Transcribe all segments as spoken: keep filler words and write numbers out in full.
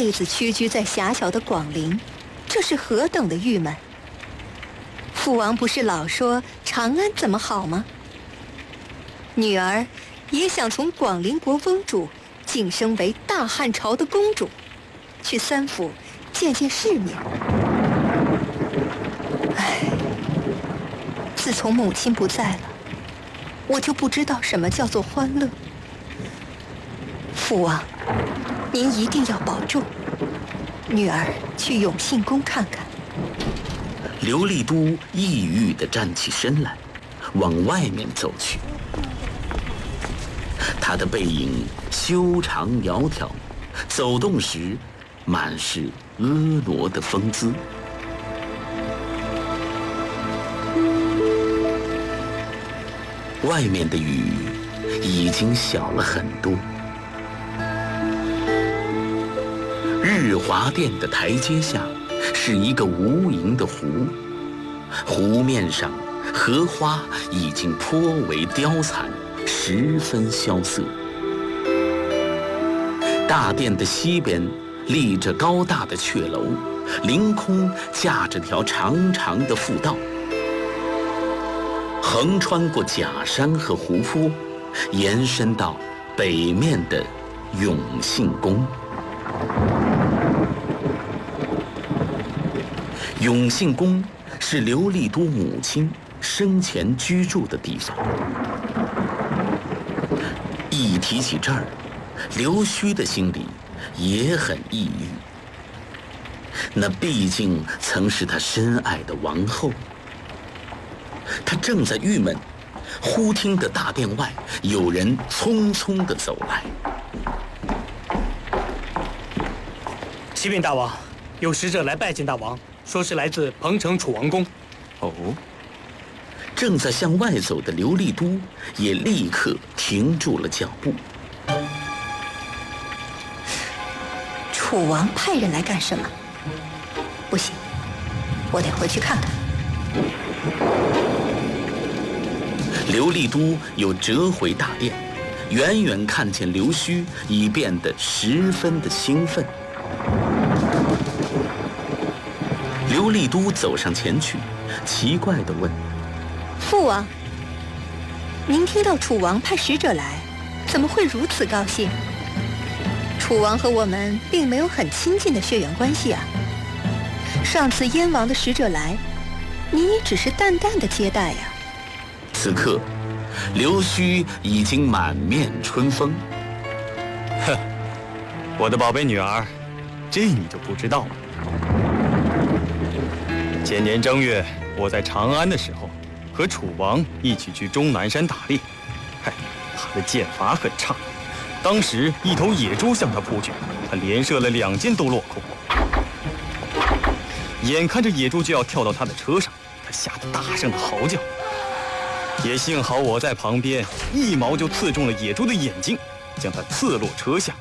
辈子屈居在狭小的广陵，这是何等的郁闷！父王不是老说长安怎么好吗？女儿也想从广陵国翁主晋升为大汉朝的公主，去三府见见世面。唉，自从母亲不在了，我就不知道什么叫做欢乐。父王，您一定要保重，女儿去永信宫看看。 刘立都抑郁地站起身来，往外面走去。他的背影修长窈窕，走动时满是婀娜的风姿。外面的雨已经小了很多。日华殿的台阶下是一个无垠的湖，湖面上荷花已经颇为凋残，十分萧瑟。大殿的西边立着高大的阙楼，凌空架着条长长的复道，横穿过假山和湖泊，延伸到北面的永信宫。永信宫是刘立都母亲生前居住的地方。一提起这儿，刘须的心里也很抑郁。那毕竟曾是他深爱的王后。他正在郁闷，忽听得大殿外有人匆匆地走来。 启禀大王，有使者来拜见大王，说是来自彭城楚王宫。 哦，正在向外走的刘立都也立刻停住了脚步。 楚王派人来干什么？不行，我得回去看看。 刘立都又折回大殿，远远看见刘须已变得十分的兴奋。刘立都走上前去，奇怪地问：“ 父王，您听到楚王派使者来，怎么会如此高兴？楚王和我们并没有很亲近的血缘关系啊。上次燕王的使者来，您也只是淡淡的接待呀。” 此刻，刘须已经满面春风。 哼，我的宝贝女儿，这你就不知道了。前年正月，我在长安的时候，和楚王一起去终南山打猎。嗨，他的剑法很差，当时一头野猪向他扑去，他连射了两箭都落空。眼看着野猪就要跳到他的车上，他吓得大声的嚎叫。也幸好我在旁边，一矛就刺中了野猪的眼睛，将它刺落车下。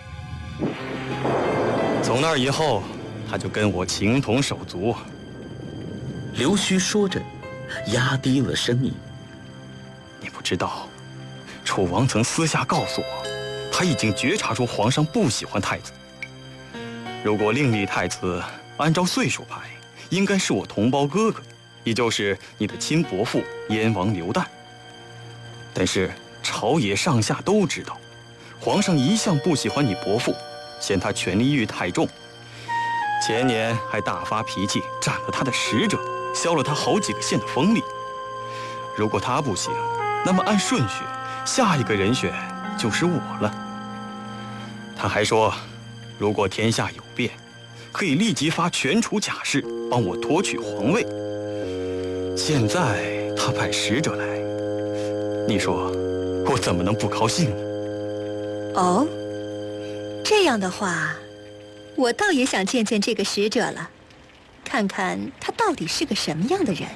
从那以后，他就跟我情同手足。 刘须说着，压低了声音：“ 你不知道，楚王曾私下告诉我，他已经觉察出皇上不喜欢太子。如果另立太子，按照岁数排，应该是我同胞哥哥，也就是你的亲伯父燕王刘旦。但是朝野上下都知道，皇上一向不喜欢你伯父，嫌他权力欲太重。前年还大发脾气，斩了他的使者，削了他好几个县的封地。如果他不行，那么按顺序，下一个人选就是我了。他还说，如果天下有变，可以立即发全楚甲士帮我夺取皇位。现在他派使者来，你说我怎么能不高兴呢？ 哦，这样的话，我倒也想见见这个使者了，看看他到底是个什么样的人。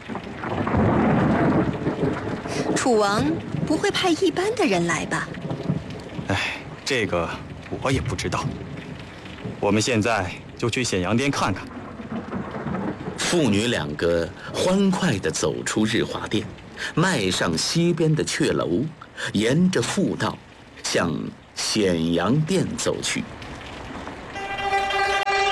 楚王不会派一般的人来吧？ 哎，这个我也不知道。我们现在就去显阳殿看看。 父女两个欢快地走出日华殿，迈上西边的阙楼，沿着复道向显阳殿走去。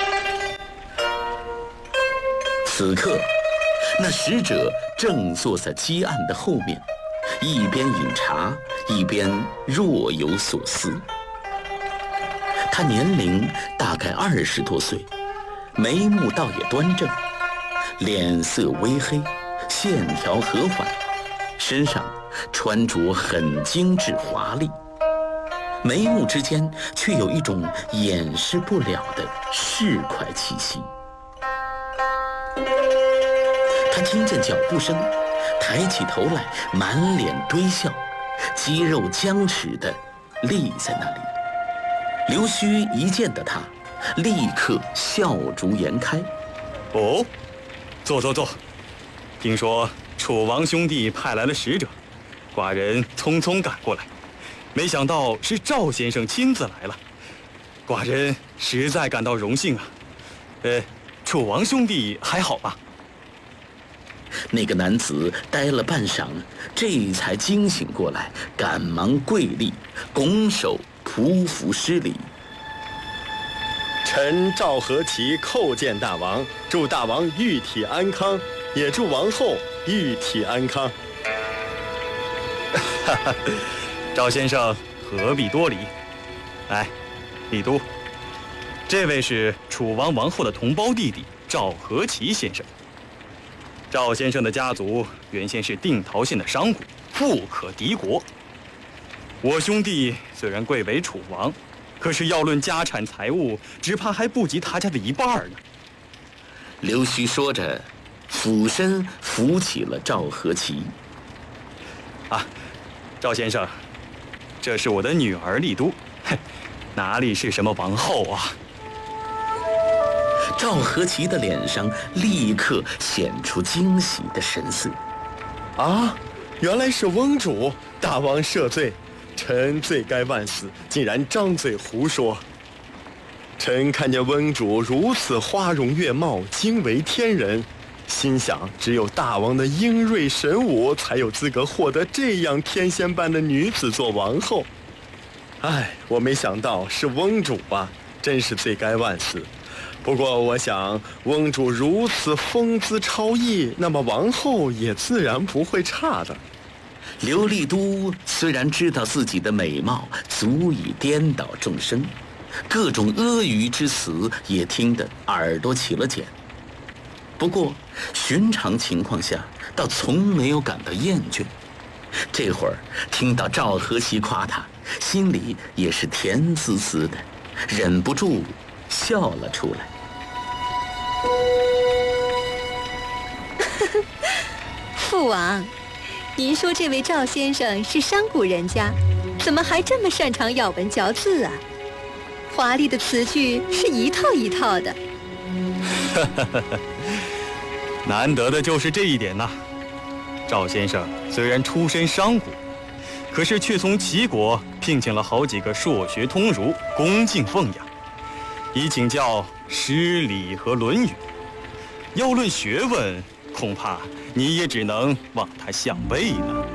此刻，那使者正坐在基案的后面，一边饮茶，一边若有所思。他年龄大概二十多岁，眉目倒也端正，脸色微黑，线条和缓，身上穿着很精致华丽，眉目之间却有一种掩饰不了的市侩气息。他听见脚步声，抬起头来，满脸堆笑，肌肉僵持地立在那里。刘须一见得他，立刻笑逐颜开。 哦，坐坐坐。听说楚王兄弟派来了使者，寡人匆匆赶过来，没想到是赵先生亲自来了，寡人实在感到荣幸啊。呃，楚王兄弟还好吧？ 那个男子呆了半晌，这才惊醒过来，赶忙跪立，拱手匍匐施礼。 臣赵和齐叩见大王，祝大王玉体安康，也祝王后玉体安康。 哈哈，赵先生何必多礼？来，李都，这位是楚王王后的同胞弟弟赵和齐先生。赵先生的家族原先是定陶县的商贾，富可敌国。我兄弟虽然贵为楚王，可是要论家产财物，只怕还不及他家的一半呢。 刘须说着，俯身扶起了赵和齐。 啊，赵先生，这是我的女儿丽都，哼，哪里是什么王后啊？ 赵和齐的脸上立刻显出惊喜的神色。 啊，原来是翁主，大王赦罪，臣罪该万死，竟然张嘴胡说。臣看见翁主如此花容月貌，惊为天人，心想只有大王的英锐神武，才有资格获得这样天仙般的女子做王后。唉，我没想到是翁主啊，真是罪该万死。不过我想，翁主如此风姿超逸，那么王后也自然不会差的。 刘丽都虽然知道自己的美貌足以颠倒众生，各种阿谀之词也听得耳朵起了茧。不过寻常情况下倒从没有感到厌倦。这会儿听到赵和齐夸他，心里也是甜滋滋的，忍不住笑了出来。 父王，您说这位赵先生是商贾人家，怎么还这么擅长咬文嚼字啊？华丽的词句是一套一套的。 难得的就是这一点呐。赵先生虽然出身商贾，可是却从齐国聘请了好几个硕学通儒，恭敬奉养，以请教诗礼和论语。要论学问，恐怕你也只能望他项背呢。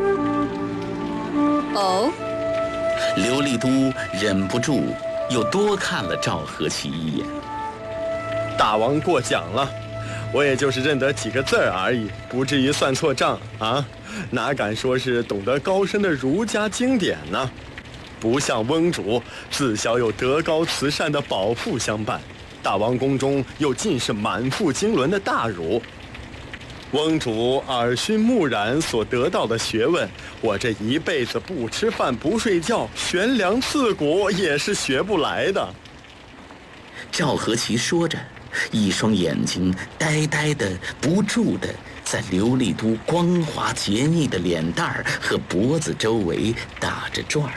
哦， 刘丽都忍不住又多看了赵和齐一眼。 大王过奖了，我也就是认得几个字儿而已，不至于算错账啊！哪敢说是懂得高深的儒家经典呢？不像翁主，自小有德高慈善的保父相伴，大王宫中又尽是满腹经纶的大儒。翁主耳熏目染所得到的学问，我这一辈子不吃饭不睡觉，悬梁刺股也是学不来的。 赵和齐说着，一双眼睛呆呆的不住的在刘丽都光滑洁腻的脸蛋儿和脖子周围打着转儿。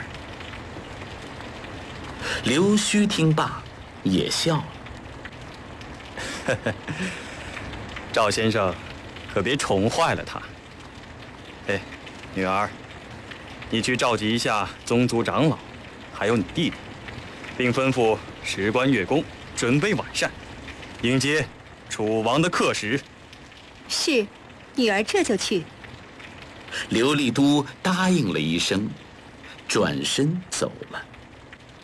刘须听罢也笑了。 赵先生可别宠坏了他。哎，女儿，你去召集一下宗族长老，还有你弟弟，并吩咐石官乐工准备晚膳，迎接楚王的客使。 是，女儿这就去。 刘丽都答应了一声，转身走了。